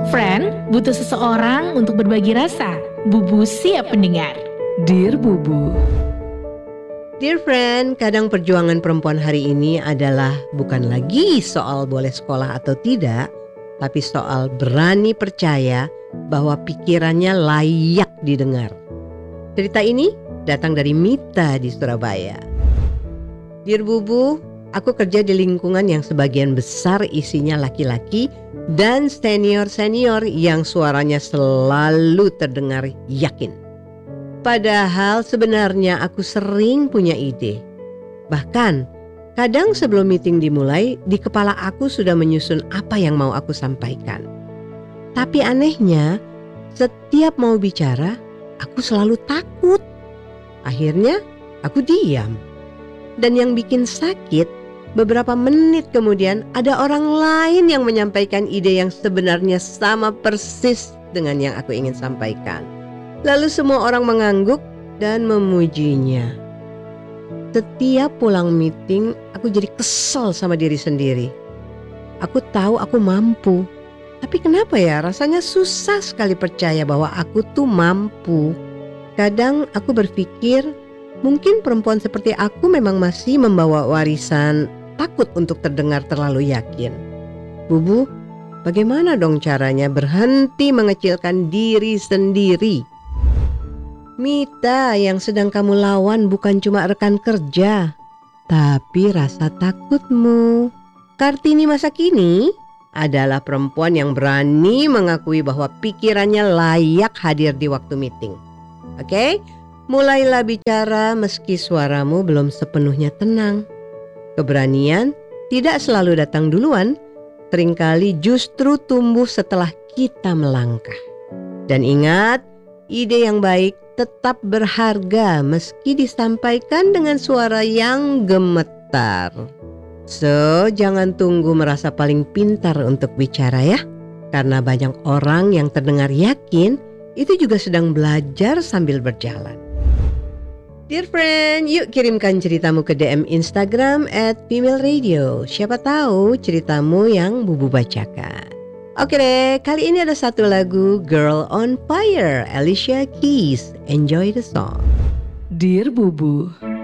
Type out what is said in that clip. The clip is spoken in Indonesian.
Friend, butuh seseorang untuk berbagi rasa. Bubu siap mendengar. Dear Bubu. Dear friend, kadang perjuangan perempuan hari ini adalah bukan lagi soal boleh sekolah atau tidak, tapi soal berani percaya bahwa pikirannya layak didengar. Cerita ini datang dari Mita di Surabaya. Dear Bubu, aku kerja di lingkungan yang sebagian besar isinya laki-laki dan senior-senior yang suaranya selalu terdengar yakin. Padahal sebenarnya aku sering punya ide. Bahkan kadang sebelum meeting dimulai, di kepala aku sudah menyusun apa yang mau aku sampaikan. Tapi anehnya, setiap mau bicara, aku selalu takut. Akhirnya aku diam. Dan yang bikin sakit, beberapa menit kemudian ada orang lain yang menyampaikan ide yang sebenarnya sama persis dengan yang aku ingin sampaikan. Lalu semua orang mengangguk dan memujinya. Setiap pulang meeting, aku jadi kesel sama diri sendiri. Aku tahu aku mampu. Tapi kenapa ya rasanya susah sekali percaya bahwa aku tuh mampu. Kadang aku berpikir mungkin perempuan seperti aku memang masih membawa warisan takut untuk terdengar terlalu yakin. Bubu, bagaimana dong caranya berhenti mengecilkan diri sendiri? Mita yang sedang kamu lawan bukan cuma rekan kerja, tapi rasa takutmu. Kartini masa kini adalah perempuan yang berani mengakui bahwa pikirannya layak hadir di waktu meeting. Oke? Mulailah bicara meski suaramu belum sepenuhnya tenang. Keberanian tidak selalu datang duluan, seringkali justru tumbuh setelah kita melangkah. Dan ingat, ide yang baik tetap berharga meski disampaikan dengan suara yang gemetar. So, jangan tunggu merasa paling pintar untuk bicara ya. Karena banyak orang yang terdengar yakin, itu juga sedang belajar sambil berjalan. Dear friend, yuk kirimkan ceritamu ke DM Instagram @female_radio. Siapa tahu ceritamu yang Bubu bacakan. Oke deh, kali ini ada satu lagu Girl on Fire, Alicia Keys. Enjoy the song. Dear Bubu.